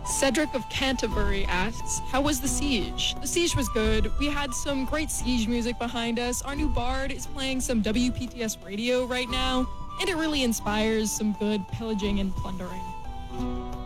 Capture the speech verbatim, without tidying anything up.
Cedric of Canterbury asks, how was the siege? The siege was good. We had some great siege music behind us. Our new bard is playing some W P T S radio right now, and it really inspires some good pillaging and plundering.